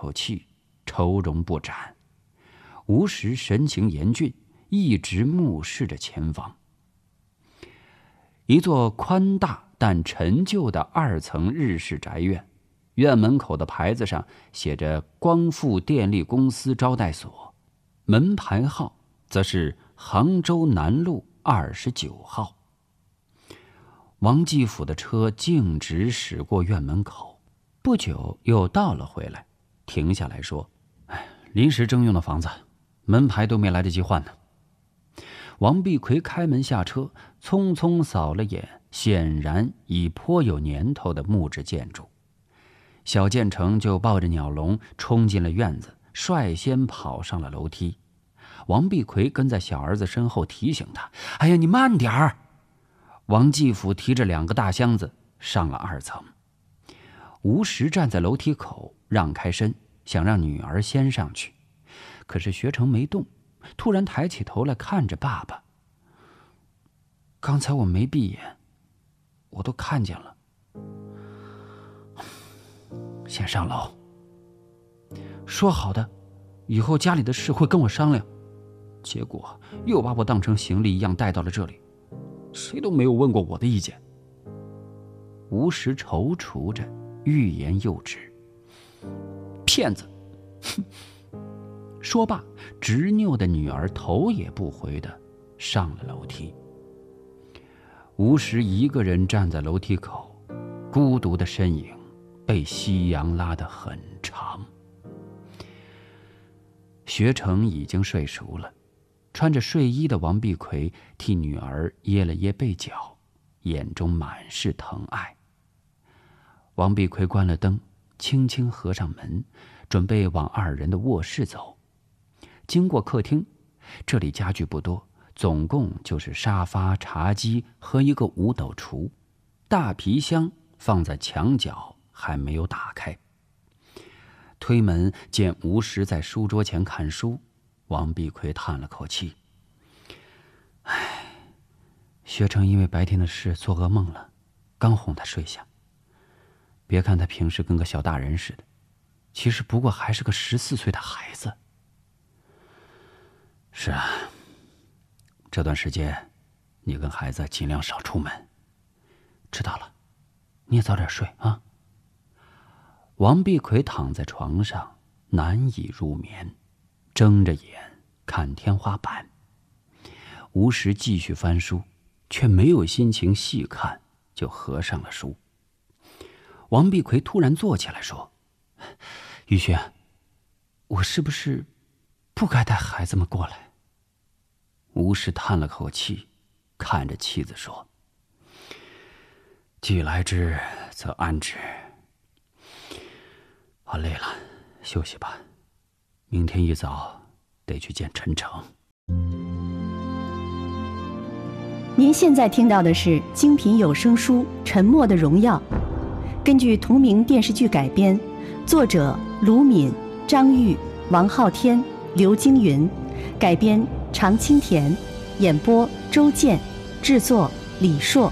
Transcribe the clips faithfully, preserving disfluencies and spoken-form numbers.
口气，愁容不展。吴石神情严峻，一直目视着前方。一座宽大但陈旧的二层日式宅院，院门口的牌子上写着光复电力公司招待所，门牌号则是杭州南路二十九号。王继甫的车径直驶过院门口，不久又倒了回来，停下来说：“哎，临时征用的房子，门牌都没来得及换呢。”王碧奎开门下车，匆匆扫了眼显然已颇有年头的木质建筑。小建成就抱着鸟笼冲进了院子，率先跑上了楼梯。王碧奎跟在小儿子身后提醒他：“哎呀，你慢点儿！”王继甫提着两个大箱子上了二层。吴石站在楼梯口让开身，想让女儿先上去，可是学成没动，突然抬起头来看着爸爸：“刚才我没闭眼，我都看见了。先上楼。说好的，以后家里的事会跟我商量，结果又把我当成行李一样带到了这里，谁都没有问过我的意见。”吴石踌躇着，欲言又止：“骗子！”说罢，执拗的女儿头也不回地上了楼梯。吴石一个人站在楼梯口，孤独的身影被夕阳拉得很长。学成已经睡熟了，穿着睡衣的王碧奎替女儿掖了掖被角，眼中满是疼爱。王碧奎关了灯，轻轻合上门，准备往二人的卧室走。经过客厅，这里家具不多，总共就是沙发、茶几和一个五斗橱，大皮箱放在墙角，还没有打开。推门见吴石在书桌前看书，王碧奎叹了口气：“唉，学成因为白天的事做噩梦了，刚哄他睡下。别看他平时跟个小大人似的，其实不过还是个十四岁的孩子。”“是啊，这段时间你跟孩子尽量少出门。知道了，你也早点睡啊。”王碧奎躺在床上难以入眠，睁着眼看天花板。吴石继续翻书，却没有心情细看，就合上了书。王碧奎突然坐起来说：“宇轩，我是不是不该带孩子们过来？”吴石叹了口气，看着妻子说：“既来之，则安之。我累了，休息吧。明天一早得去见陈诚。” 您现在听到的是精品有声书《沉默的荣耀》，根据同名电视剧改编，作者卢敏、张玉、王昊天、刘京云，改编常青田，演播周健，制作李硕。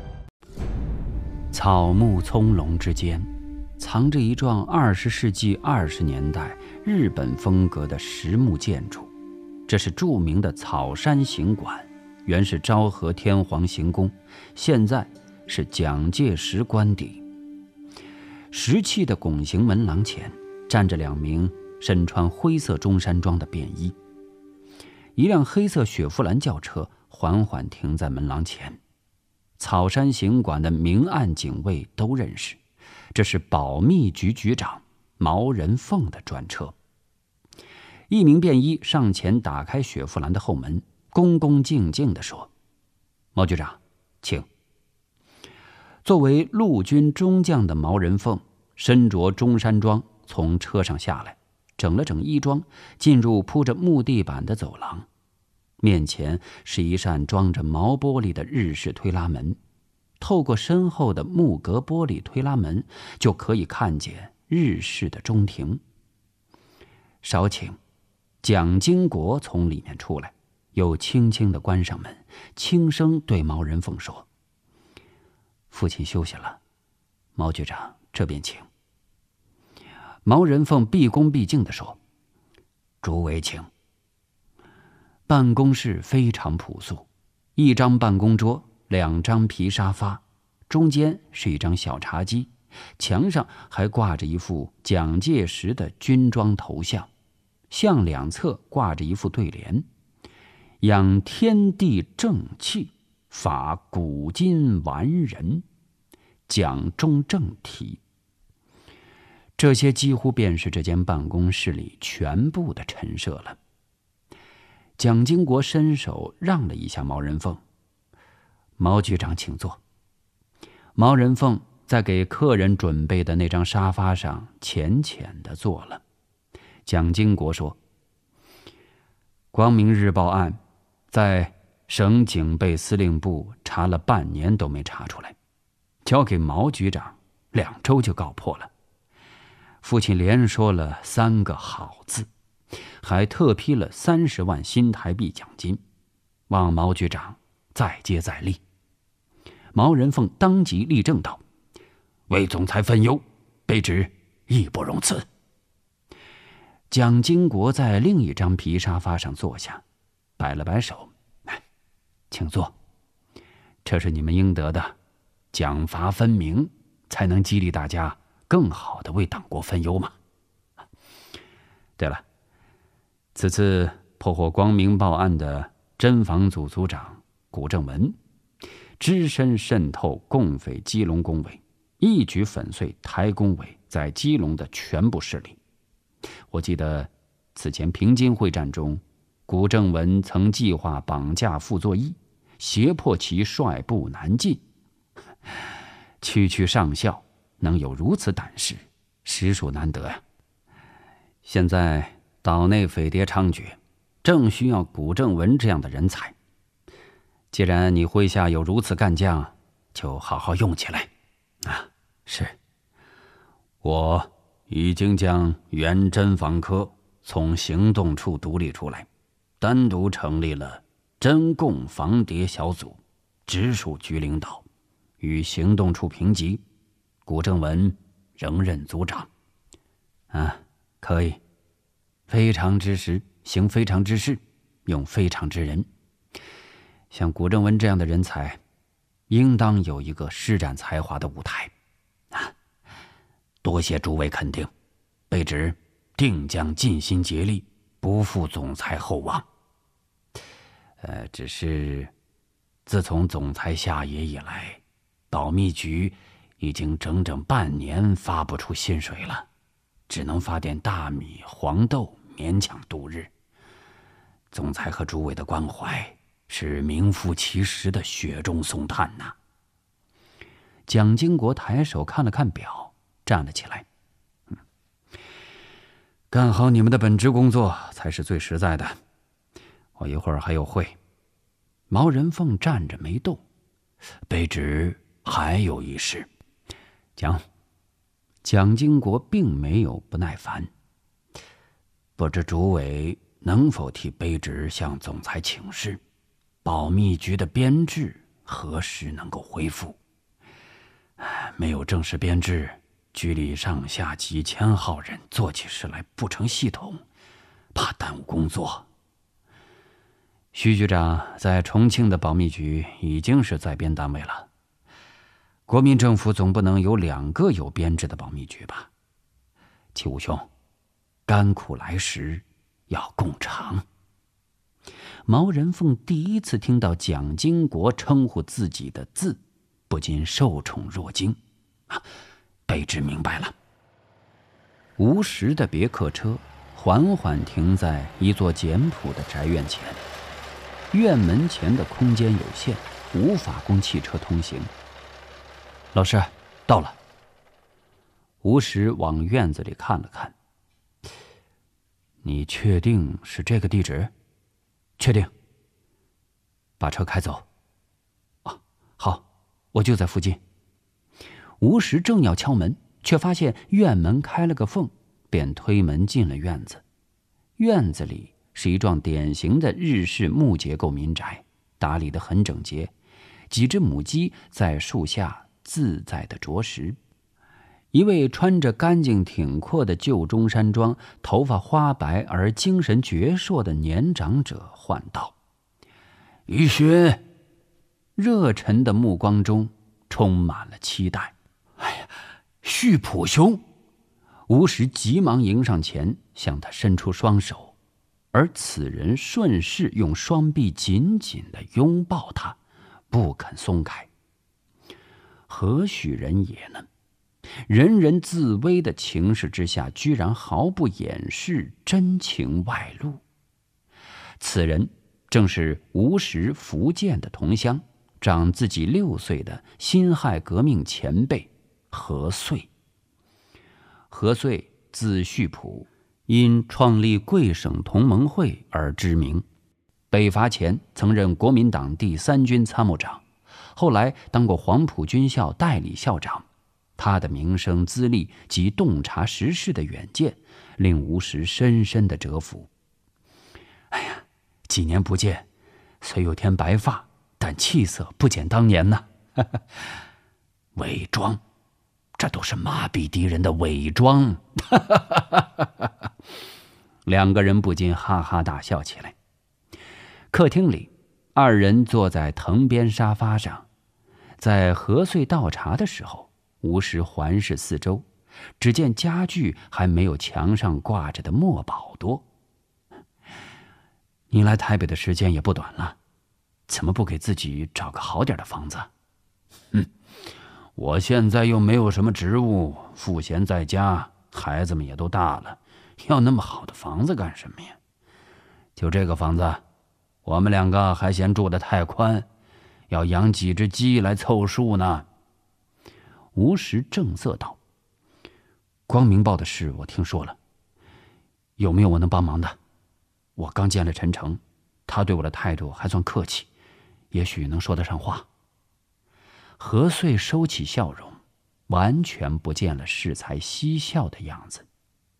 草木葱茏之间，藏着一幢二十世纪二十年代日本风格的实木建筑，这是著名的草山行馆，原是昭和天皇行宫，现在是蒋介石官邸。石砌的拱形门廊前站着两名身穿灰色中山装的便衣，一辆黑色雪佛兰轿车缓缓停在门廊前。草山行馆的明暗警卫都认识，这是保密局局长毛人凤的专车。一名便衣上前打开雪佛兰的后门，恭恭敬敬地说：“毛局长，请。”作为陆军中将的毛人凤身着中山装从车上下来，整了整衣装，进入铺着木地板的走廊。面前是一扇装着毛玻璃的日式推拉门，透过身后的木格玻璃推拉门，就可以看见日式的中庭。少顷，蒋经国从里面出来，又轻轻地关上门，轻声对毛人凤说：“父亲休息了，毛局长这边请。” 毛人凤毕恭毕敬地说：“诸位请。”办公室非常朴素，一张办公桌，两张皮沙发，中间是一张小茶几，墙上还挂着一副蒋介石的军装头像，向两侧挂着一副对联：“养天地正气，法古今完人，蒋中正体。”这些几乎便是这间办公室里全部的陈设了。蒋经国伸手让了一下毛人凤：“毛局长请坐。”毛人凤在给客人准备的那张沙发上浅浅地坐了。蒋经国说：“光明日报案在省警备司令部查了半年都没查出来，交给毛局长两周就告破了。父亲连说了三个好字，还特批了三十万新台币奖金，望毛局长再接再厉。”毛人凤当即立正道：“为总裁分忧，卑职义不容辞。”蒋经国在另一张皮沙发上坐下，摆了摆手：“请坐，这是你们应得的，奖罚分明，才能激励大家更好地为党国分忧嘛。对了，此次破获光明报案的侦防组组长古正文，只身渗透共匪基隆工委，一举粉碎台工委在基隆的全部势力。我记得此前平津会战中，古正文曾计划绑架傅作义，胁迫其率部南进。区区上校能有如此胆识，实属难得呀。现在岛内匪谍猖獗，正需要古正文这样的人才。既然你麾下有如此干将，就好好用起来。啊，是。我已经将原侦防科从行动处独立出来，单独成立了侦共防谍小组，直属局领导，与行动处平级。古正文仍任组长。啊，可以。非常之时，行非常之事，用非常之人。像古正文这样的人才，应当有一个施展才华的舞台。啊，多谢诸位肯定，卑职定将尽心竭力，不负总裁厚望。呃，只是自从总裁下野以来，保密局已经整整半年发不出薪水了，只能发点大米、黄豆勉强度日。总裁和诸位的关怀是名副其实的雪中送炭呐。蒋经国抬手看了看表，站了起来。嗯，干好你们的本职工作才是最实在的。我一会儿还有会。毛人凤站着没动。卑职还有一事。讲。蒋经国并没有不耐烦。不知主委能否替卑职向总裁请示，保密局的编制何时能够恢复？没有正式编制，局里上下几千号人做起事来不成系统，怕耽误工作。徐局长在重庆的保密局已经是在编单位了，国民政府总不能有两个有编制的保密局吧？齐武兄，甘苦来时要共尝。毛人凤第一次听到蒋经国称呼自己的字，不禁受宠若惊。啊，卑职明白了。吴石的别克车缓缓停在一座简朴的宅院前，院门前的空间有限，无法供汽车通行。老师，到了。吴石往院子里看了看。你确定是这个地址？确定。把车开走。哦，好，我就在附近。吴石正要敲门，却发现院门开了个缝，便推门进了院子。院子里是一幢典型的日式木结构民宅，打理得很整洁，几只母鸡在树下自在地啄食。 一位穿着干净挺阔的旧中山装、头发花白而精神矍铄的年长者唤道：“于勋！”热忱的目光中充满了期待。哎呀，旭普兄！吴石急忙迎上前，向他伸出双手，而此人顺势用双臂紧紧地拥抱他，不肯松开。何许人也呢？人人自危的情势之下，居然毫不掩饰真情外露。此人正是吴石福建的同乡，长自己六岁的辛亥革命前辈何遂。何遂字旭普，因创立贵省同盟会而知名。北伐前曾任国民党第三军参谋长，后来当过黄埔军校代理校长。他的名声资历及洞察时事的远见，令吴石深深的折服。哎呀，几年不见，虽有添白发，但气色不减当年呢。伪装，这都是麻痹敌人的伪装。两个人不禁哈哈大笑起来。客厅里，二人坐在藤边沙发上。在何遂倒茶的时候，吴石环视四周，只见家具还没有墙上挂着的墨宝多。你来台北的时间也不短了，怎么不给自己找个好点的房子？嗯，我现在又没有什么职务，赋闲在家，孩子们也都大了，要那么好的房子干什么呀？就这个房子，我们两个还嫌住得太宽，要养几只鸡来凑数呢。吴石正色道：“光明报的事我听说了，有没有我能帮忙的？我刚见了陈诚，他对我的态度还算客气，也许能说得上话。”何遂收起笑容，完全不见了适才嬉笑的样子。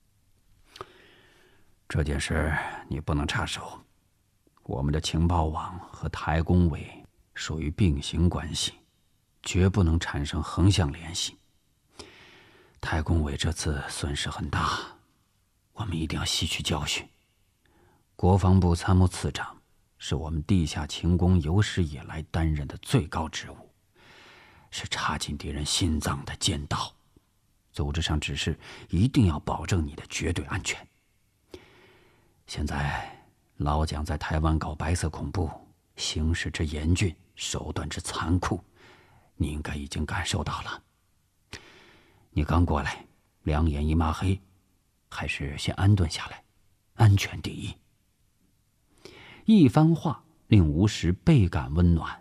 这件事你不能插手，我们的情报网和台工委属于并行关系，绝不能产生横向联系。台工委这次损失很大，我们一定要吸取教训。国防部参谋次长是我们地下情工有史以来担任的最高职务，是插进敌人心脏的尖刀。组织上指示一定要保证你的绝对安全。现在老蒋在台湾搞白色恐怖，形势之严峻，手段之残酷，你应该已经感受到了。你刚过来，两眼一抹黑，还是先安顿下来，安全第一。一番话令吴石倍感温暖。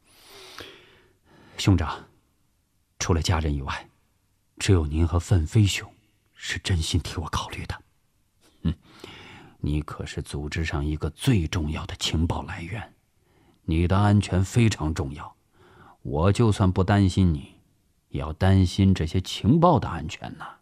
兄长，除了家人以外，只有您和奋飞兄是真心替我考虑的。嗯，你可是组织上一个最重要的情报来源，你的安全非常重要。我就算不担心你，也要担心这些情报的安全呐。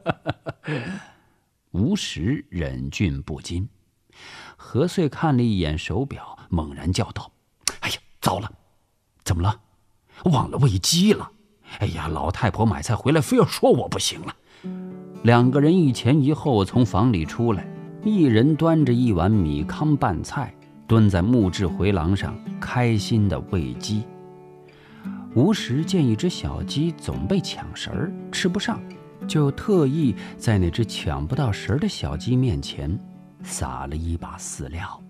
吴石忍俊不禁。何遂看了一眼手表，猛然叫道：“哎呀，糟了！怎么了？忘了喂鸡了！哎呀，老太婆买菜回来，非要说我不行了。”两个人一前一后从房里出来，一人端着一碗米糠拌菜，蹲在木质回廊上，开心地喂鸡。吴石见一只小鸡总被抢食儿，吃不上，就特意在那只抢不到食儿的小鸡面前撒了一把饲料。